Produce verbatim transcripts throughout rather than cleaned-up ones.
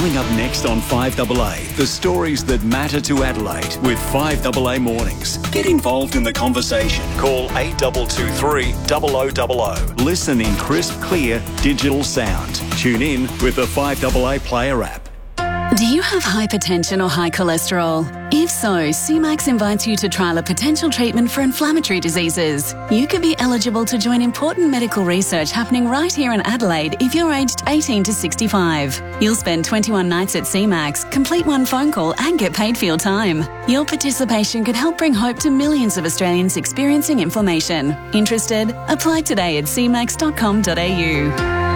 Coming up next on five A A, the stories that matter to Adelaide with five A A Mornings. Get involved in the conversation. Call eight two two three, zero zero zero zero. Listen in crisp, clear, digital sound. Tune in with the five A A Player app. Do you have hypertension or high cholesterol? If so, C MAX invites you to trial a potential treatment for inflammatory diseases. You could be eligible to join important medical research happening right here in Adelaide if you're aged eighteen to sixty-five. You'll spend twenty-one nights at C MAX, complete one phone call and get paid for your time. Your participation could help bring hope to millions of Australians experiencing inflammation. Interested? Apply today at c max dot com dot a u.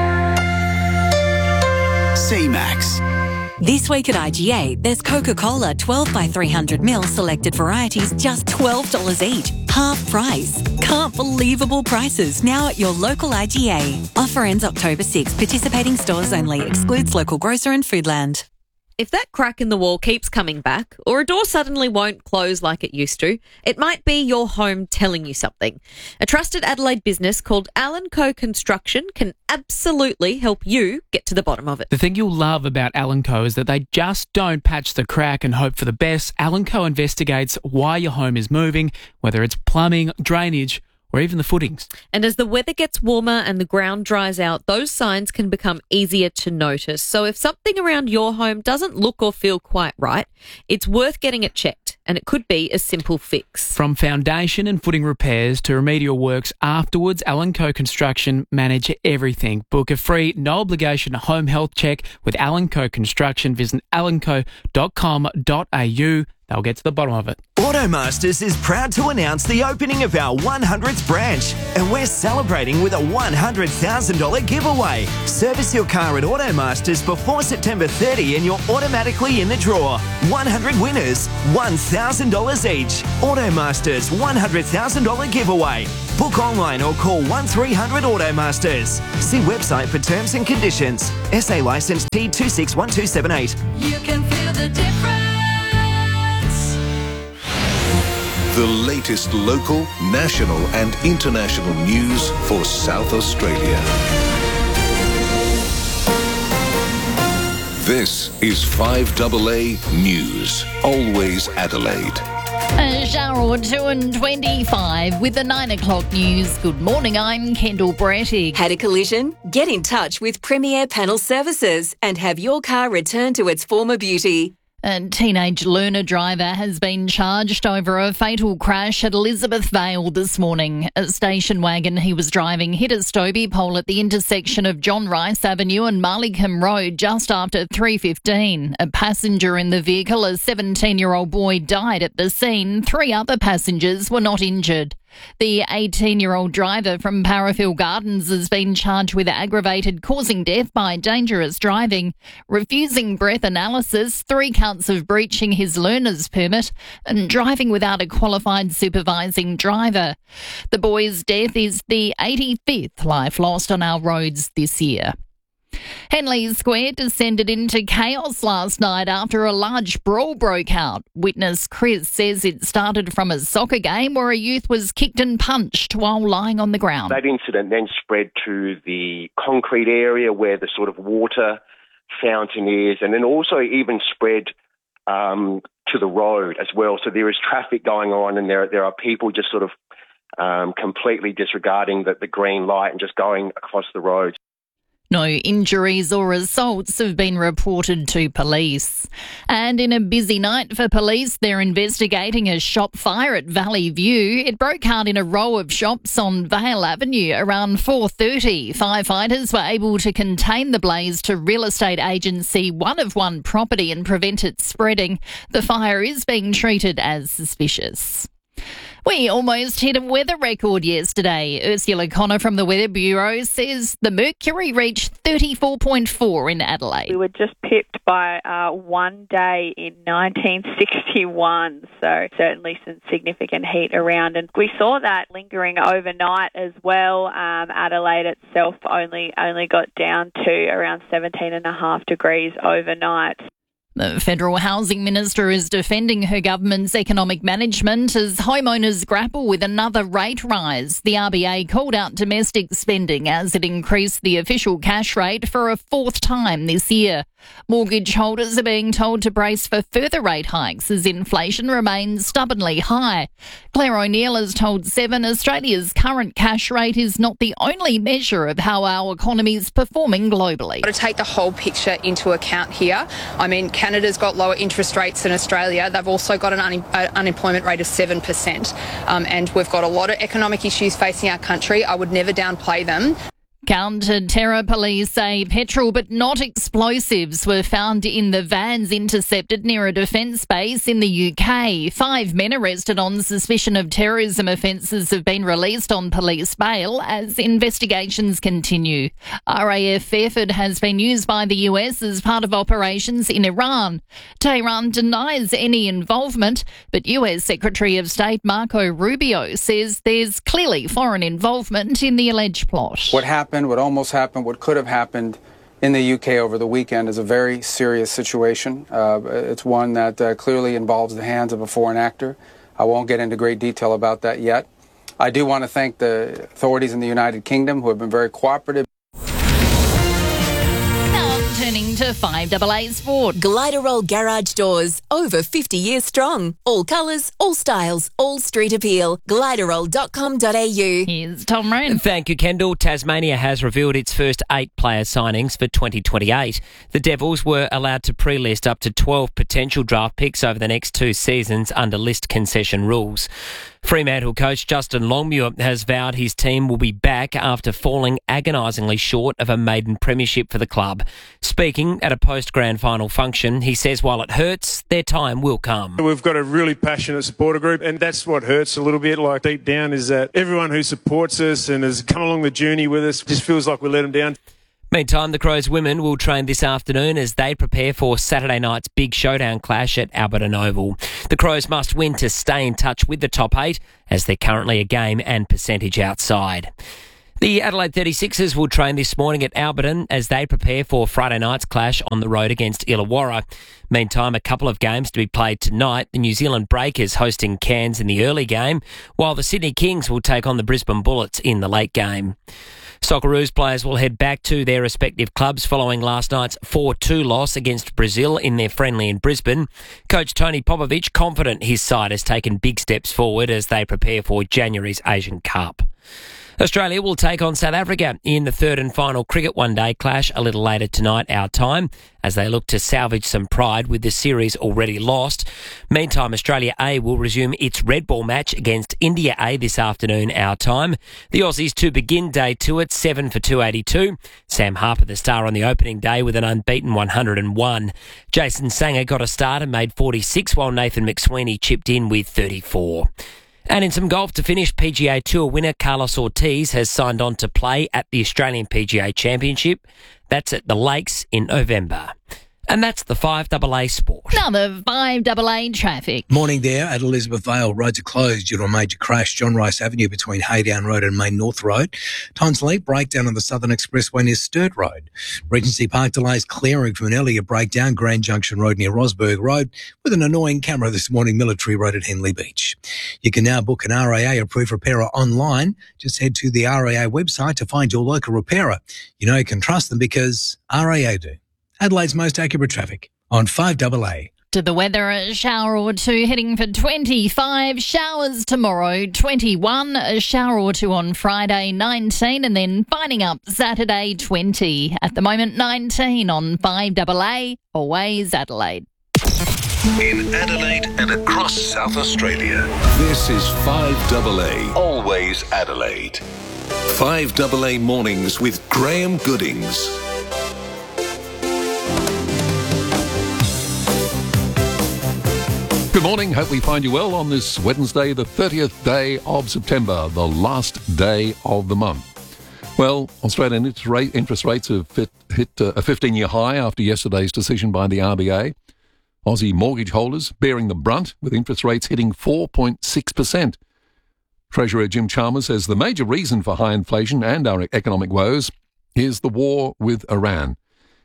C MAX. This week at I G A, there's Coca-Cola twelve by three hundred mil selected varieties, just twelve dollars each. Half price. Can't believable prices now at your local I G A. Offer ends October sixth. Participating stores only. Excludes local grocer and Foodland. If that crack in the wall keeps coming back, or a door suddenly won't close like it used to, it might be your home telling you something. A trusted Adelaide business called Allen Co Construction can absolutely help you get to the bottom of it. The thing you'll love about Allen Co is that they just don't patch the crack and hope for the best. Allen Co investigates why your home is moving, whether it's plumbing, drainage, or even the footings. And as the weather gets warmer and the ground dries out, those signs can become easier to notice. So if something around your home doesn't look or feel quite right, it's worth getting it checked, and it could be a simple fix. From foundation and footing repairs to remedial works afterwards, Allen Co Construction manage everything. Book a free, no obligation home health check with Allen Co Construction. Visit allen co dot com dot a u. They'll get to the bottom of it. Automasters is proud to announce the opening of our one hundredth branch, and we're celebrating with a one hundred thousand dollars giveaway. Service your car at Automasters before September thirtieth and you're automatically in the draw. one hundred winners, one thousand dollars each. Automasters one hundred thousand dollars giveaway. Book online or call one three hundred Automasters. See website for terms and conditions. S A licence T two six one two seven eight. You can feel the difference. The latest local, national and international news for South Australia. This is five A A News. Always Adelaide. A shower or two and twenty-five with the nine o'clock news. Good morning, I'm Kendall Brettig. Had a collision? Get in touch with Premier Panel Services and have your car returned to its former beauty. A teenage learner driver has been charged over a fatal crash at Elizabeth Vale this morning. A station wagon he was driving hit a Stobie pole at the intersection of John Rice Avenue and Marlingham Road just after three fifteen. A passenger in the vehicle, a seventeen-year-old boy, died at the scene. Three other passengers were not injured. The eighteen-year-old driver from Parafield Gardens has been charged with aggravated causing death by dangerous driving, refusing breath analysis, three counts of breaching his learner's permit, and driving without a qualified supervising driver. The boy's death is the eighty-fifth life lost on our roads this year. Henley Square descended into chaos last night after a large brawl broke out. Witness Chris says it started from a soccer game where a youth was kicked and punched while lying on the ground. That incident then spread to the concrete area where the sort of water fountain is, and then also even spread um, to the road as well. So there is traffic going on, and there there are people just sort of um, completely disregarding the, the green light and just going across the road. No injuries or assaults have been reported to police. And in a busy night for police, they're investigating a shop fire at Valley View. It broke out in a row of shops on Vale Avenue around four thirty. Firefighters were able to contain the blaze to real estate agency One of One Property and prevent it spreading. The fire is being treated as suspicious. We almost hit a weather record yesterday. Ursula Connor from the Weather Bureau says the mercury reached thirty-four point four in Adelaide. We were just pipped by uh, one day in nineteen sixty-one, so certainly some significant heat around. And we saw that lingering overnight as well. Um, Adelaide itself only, only got down to around seventeen and a half degrees overnight. The Federal Housing Minister is defending her government's economic management as homeowners grapple with another rate rise. The R B A called out domestic spending as it increased the official cash rate for a fourth time this year. Mortgage holders are being told to brace for further rate hikes as inflation remains stubbornly high. Claire O'Neill has told Seven Australia's current cash rate is not the only measure of how our economy is performing globally. Got to take the whole picture into account here. I mean, Canada's got lower interest rates than Australia. They've also got an un- uh, unemployment rate of seven percent. Um, and we've got a lot of economic issues facing our country. I would never downplay them. Counter-terror police say petrol but not explosives were found in the vans intercepted near a defence base in the U K. Five men arrested on suspicion of terrorism offences have been released on police bail as investigations continue. R A F Fairford has been used by the U S as part of operations in Iran. Tehran denies any involvement, but U S Secretary of State Marco Rubio says there's clearly foreign involvement in the alleged plot. What happened, what almost happened, what could have happened in the U K over the weekend is a very serious situation. Uh, it's one that uh, clearly involves the hands of a foreign actor. I won't get into great detail about that yet. I do want to thank the authorities in the United Kingdom who have been very cooperative. Turning to five A A Sport. Gliderol Garage Doors, over fifty years strong. All colours, all styles, all street appeal. Gliderol dot com dot a u. Here's Tom Wren. Thank you, Kendall. Tasmania has revealed its first eight player signings for twenty twenty-eight. The Devils were allowed to pre-list up to twelve potential draft picks over the next two seasons under list concession rules. Fremantle coach Justin Longmuir has vowed his team will be back after falling agonisingly short of a maiden premiership for the club. Speaking at a post-grand final function, he says while it hurts, their time will come. We've got a really passionate supporter group, and that's what hurts a little bit, like deep down, is that everyone who supports us and has come along the journey with us just feels like we let them down. Meantime, the Crows women will train this afternoon as they prepare for Saturday night's big showdown clash at Alberton Oval. The Crows must win to stay in touch with the top eight, as they're currently a game and percentage outside. The Adelaide thirty-sixers will train this morning at Alberton as they prepare for Friday night's clash on the road against Illawarra. Meantime, a couple of games to be played tonight. The New Zealand Breakers hosting Cairns in the early game, while the Sydney Kings will take on the Brisbane Bullets in the late game. Socceroos players will head back to their respective clubs following last night's four two loss against Brazil in their friendly in Brisbane. Coach Tony Popovic confident his side has taken big steps forward as they prepare for January's Asian Cup. Australia will take on South Africa in the third and final cricket one-day clash a little later tonight, our time, as they look to salvage some pride with the series already lost. Meantime, Australia A will resume its red ball match against India A this afternoon, our time. The Aussies to begin day two at seven for two eighty-two. Sam Harper, the star on the opening day with an unbeaten one hundred and one. Jason Sanger got a start and made forty-six, while Nathan McSweeney chipped in with thirty-four. And in some golf to finish, P G A Tour winner Carlos Ortiz has signed on to play at the Australian P G A Championship. That's at the Lakes in November. And that's the five A A Sport. Another five A A traffic. Morning there at Elizabeth Vale. Roads are closed due to a major crash. John Rice Avenue between Haydown Road and Main North Road. Tonsley, breakdown on the Southern Expressway near Sturt Road. Regency Park delays clearing from an earlier breakdown. Grand Junction Road near Rosberg Road with an annoying camera this morning. Military Road at Henley Beach. You can now book an R A A approved repairer online. Just head to the R A A website to find your local repairer. You know you can trust them because R A A do. Adelaide's most accurate traffic on five A A. To the weather, a shower or two heading for twenty-five, showers tomorrow, twenty-one, a shower or two on Friday, nineteen, and then finding up Saturday, twenty. At the moment, nineteen on five A A, always Adelaide. In Adelaide and across South Australia, this is five A A, always Adelaide. five A A Mornings with Graham Goodings. Good morning. Hope we find you well on this Wednesday, the thirtieth day of September, the last day of the month. Well, Australian interest rates have hit, hit a fifteen-year high after yesterday's decision by the R B A. Aussie mortgage holders bearing the brunt, with interest rates hitting four point six percent. Treasurer Jim Chalmers says the major reason for high inflation and our economic woes is the war with Iran.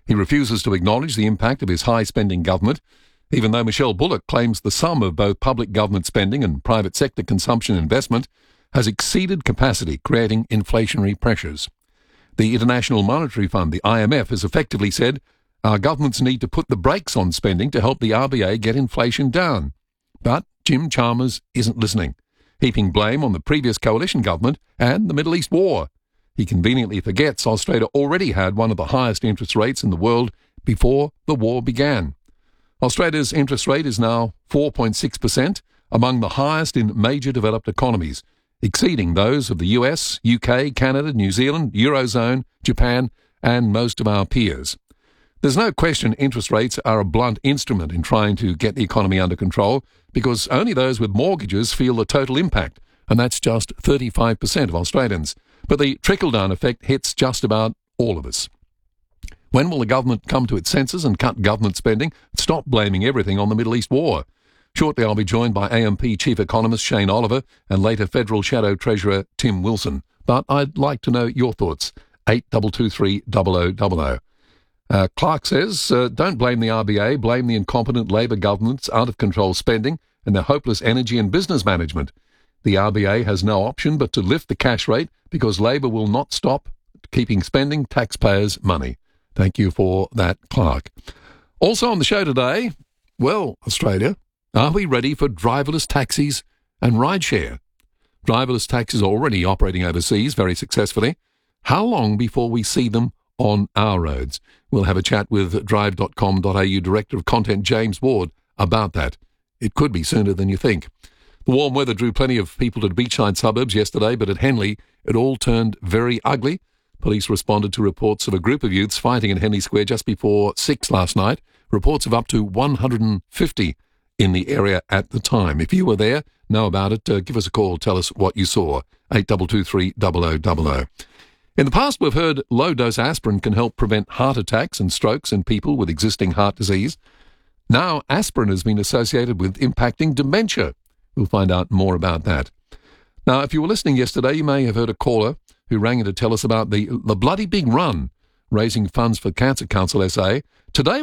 He refuses to acknowledge the impact of his high-spending government, even though Michelle Bullock claims the sum of both public government spending and private sector consumption investment has exceeded capacity, creating inflationary pressures. The International Monetary Fund, the I M F, has effectively said our governments need to put the brakes on spending to help the R B A get inflation down. But Jim Chalmers isn't listening, heaping blame on the previous coalition government and the Middle East war. He conveniently forgets Australia already had one of the highest interest rates in the world before the war began. Australia's interest rate is now four point six percent, among the highest in major developed economies, exceeding those of the U S, U K, Canada, New Zealand, Eurozone, Japan, and most of our peers. There's no question interest rates are a blunt instrument in trying to get the economy under control, because only those with mortgages feel the total impact, and that's just thirty-five percent of Australians. But the trickle-down effect hits just about all of us. When will the government come to its senses and cut government spending and stop blaming everything on the Middle East war? Shortly I'll be joined by A M P Chief Economist Shane Oliver and later Federal Shadow Treasurer Tim Wilson. But I'd like to know your thoughts. eight two two three zero zero zero zero. Uh, Clark says, uh, don't blame the R B A, blame the incompetent Labor government's out-of-control spending and their hopeless energy and business management. The R B A has no option but to lift the cash rate because Labor will not stop keeping spending taxpayers' money. Thank you for that, Clark. Also on the show today, well, Australia, are we ready for driverless taxis and rideshare? Driverless taxis are already operating overseas very successfully. How long before we see them on our roads? We'll have a chat with drive dot com dot a u Director of Content James Ward about that. It could be sooner than you think. The warm weather drew plenty of people to the beachside suburbs yesterday, but at Henley it all turned very ugly. Police responded to reports of a group of youths fighting in Henley Square just before six last night. Reports of up to one hundred fifty in the area at the time. If you were there, know about it, uh, give us a call, tell us what you saw. eight two two three zero zero zero zero. In the past, we've heard low-dose aspirin can help prevent heart attacks and strokes in people with existing heart disease. Now, aspirin has been associated with impacting dementia. We'll find out more about that. Now, if you were listening yesterday, you may have heard a caller who rang in to tell us about the, the bloody big run, raising funds for Cancer Council S A. Today,